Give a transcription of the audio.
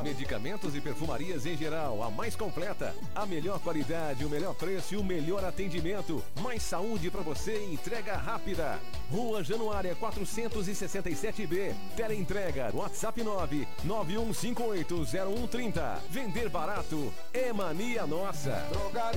medicamentos e perfumarias em geral, a mais completa. A melhor qualidade, o melhor preço e o melhor atendimento. Mais saúde pra você e entrega rápida. Rua Januária 467B. Teleentrega, WhatsApp 991580130. Vender barato é mania nossa.